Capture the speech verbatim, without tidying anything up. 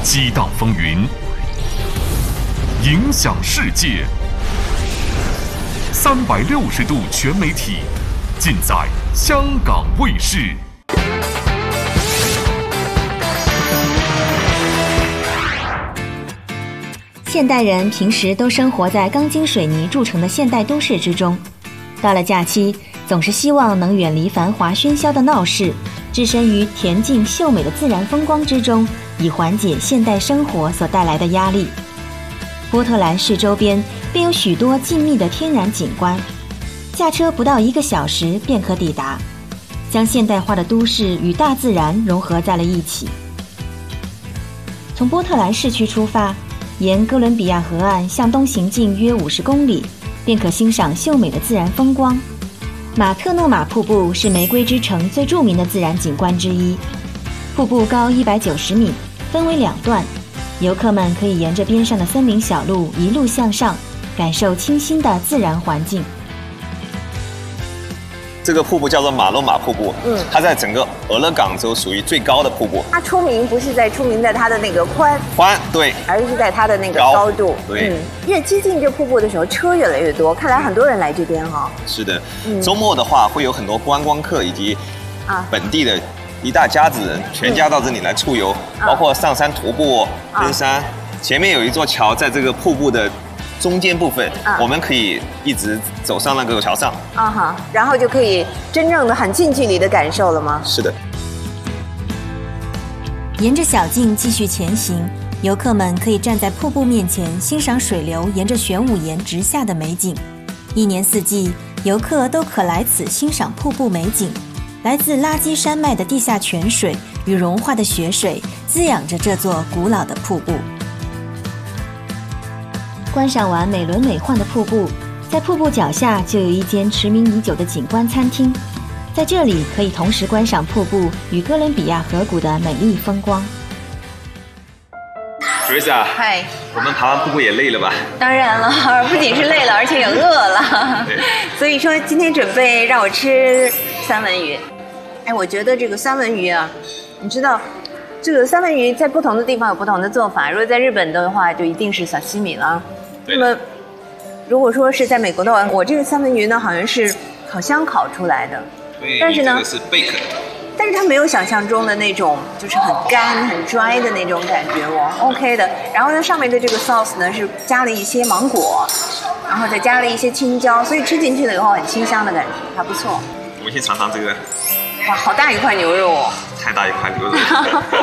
激荡风云，影响世界。三百六十度全媒体，尽在香港卫视。 现代人平时都生活在钢筋水泥铸成的现代都市之中，到了假期，总是希望能远离繁华喧嚣的闹市，置身于恬静秀美的自然风光之中，以缓解现代生活所带来的压力。波特兰市周边便有许多静谧的天然景观，驾车不到一个小时便可抵达，将现代化的都市与大自然融合在了一起。从波特兰市区出发，沿哥伦比亚河岸向东行进约五十公里，便可欣赏秀美的自然风光。马特诺马瀑布是玫瑰之城最著名的自然景观之一，瀑布高一百九十米，分为两段，游客们可以沿着边上的森林小路一路向上，感受清新的自然环境。 这个瀑布叫做马洛马瀑布，嗯，它在整个俄勒冈州属于最高的瀑布。 它出名不是在出名在它的那个宽宽，对， 而是在它的那个高度。 对， 嗯，越接近这瀑布的时候，车越来越多，看来很多人来这边哈、哦。 是的，嗯、周末的话会有很多观光客以及啊本地的一大家子人，全家到这里来出游，嗯、包括上山徒步、登山。啊、前面有一座桥，在这个瀑布的中间部分，啊、我们可以一直走上那个桥上啊哈，然后就可以真正的很近距离的感受了吗？ 是的。 沿着小径继续前行，游客们可以站在瀑布面前欣赏水流沿着玄武岩直下的美景。一年四季，游客都可来此欣赏瀑布美景。来自垃圾山脉的地下泉水与融化的雪水滋养着这座古老的瀑布。观赏完美轮美奂的瀑布，在瀑布脚下就有一间驰名已久的景观餐厅，在这里可以同时观赏瀑布与哥伦比亚河谷的美丽风光。 Teresa， 嗨， 我们爬完瀑布也累了吧？ 当然了，不仅是累了，而且也饿了。所以说今天准备让我吃三文鱼。哎，我觉得这个三文鱼啊，你知道，这个三文鱼在不同的地方有不同的做法。如果在日本的话，就一定是沙西米了。那么，如果说是在美国的话，我这个三文鱼呢，好像是烤箱烤出来的。 对， 但是呢， 这个是贝壳。 但是它没有想象中的那种，就是很干、很 dry 的那种感觉，我 OK 的。然后呢，上面的这个 sauce 呢是加了一些芒果，然后再加了一些青椒，所以吃进去了以后很清香的感觉，还不错。 我们先尝尝这个。 哇，好大一块牛肉哦！ 太大一块牛肉。